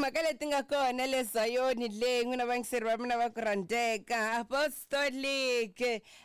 timhaka leti nga kona le Zayoni le n'wina vangiseri va mina va ku rhandeka apostolic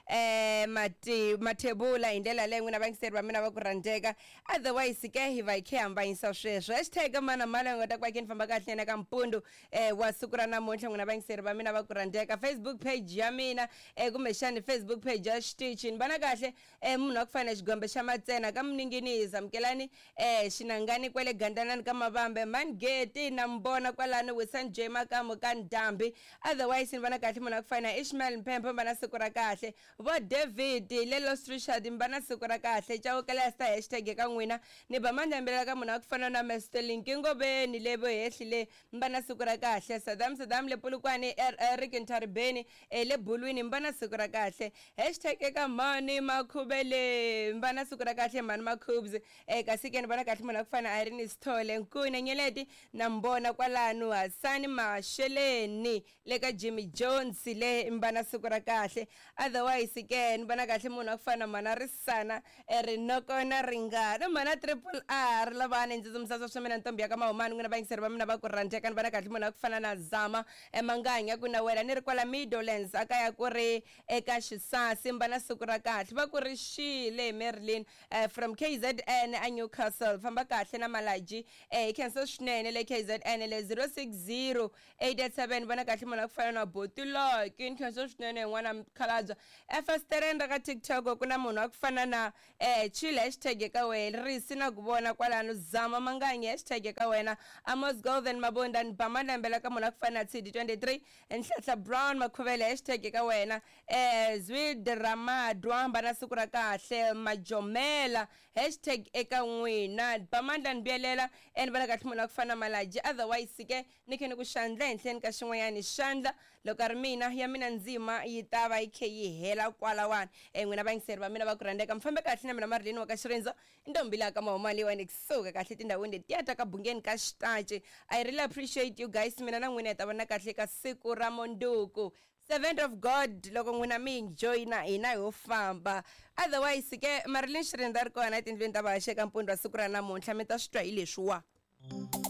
Mathebula hi ndlela leyi n'wina vangiseri va mina va ku rhandeka. Otherwise ke hi va hi khe hambanyisa sweswo #mana mala ngota kwa ke ni famba kahle na ka mpundu wa siku ra namuntlha n'wina vangiseri va mina va ku rhandeka. Facebook page ya mina kumbe xani Facebook page ya Xitichi ni vana kahle munhu wa ku fana xigombe xa Matsena ka Mninginisa mkelani xinangani kwele gandanani ka Mavambe Mangeti na mbona kwalano Wisan J Makamu ka Ndambi. Otherwise ni vana kahle munhu wa ku fana Ishmael Mpempo mbana siku ra kahle vo David Lelo Richard mbana siku ra kahle chawukela sta hashtag ka n'wina ni ba mandambela ka munhu wa ku fana na Mr Link ngobeni lebo hehlile mbana siku ra kahle Sadam le Polukwane Eric Ntaribeni le Bulwini mbana siku ra kahle hashtag ka Mani Makhubele mbana siku ra kahle Mani Makhubs kasi ke ni vana kahle munhu wa ku fana Irene Sithole Nkuna Nyeleti na mbona kwalano Hasani Masheleni le ka Jimmy Jones le mbana siku ra kahle. Otherwise ke ni vana kahle munhu wa ku fana Mana Risana Rinoko na Ringana Mana Triple R lavana ndzumsasa swa mina ntombi ya ka Mahumani n'wina vangiseri va mina va ku rhandeka ni vana kahle munhu wa ku fana na Zama Manganya ku na wena ni ri kwala Meadowlands aka ya ku ri eka Xisasi mbana siku ra kahle va ku ri Shile Marilyn from KZN a Newcastle famba kahle na Malaji cancel swinene le KZN le 060887 vana kahle munhu wa ku fana na Botulo kin cancel swinene n'wana mkhalabya Fasterenda ka TikTok ku na munhu wa ku fana na chill hashtag ka wena risi na ku vona kwalano Zama Manganya hashtag ka wena Amos Golden Mabonda ni bamalembela ka munhu wa ku fana na CD23 Nhlahla Brown Makhuvele hashtag ka wena Zwid Ramadwa mbana siku ra kahle Majomela hashtag eka n'wina bamandla ni biyelela and vana kahle munhu wa ku fana Malaji. Otherwise ke ni khe ni ku xandla henhleni ka xin'wanyani xandla loko ari mina ya mina ndzima yi ta va yi khe yi hela kwalawani n'wina vangiseri va mina va ku rhandeka mfambe kahle na mina Marilyn wa ka Xirindzo ntombi la ka Mahumali wa ni kusuka kahle tindhawini leti ya ta ka Bungeni ka Xitaci. I really appreciate you guys mina na n'wina hi ta vona kahle ka siku ra Monduku. Servant of God loko n'wina mi enjoyina hina ho famba. Otherwise ke Marilyn Xirindzo ri kona etindlwini ta va haxe ka mpundwa siku ra namuntlha mi ta swi twa hi leswiwa.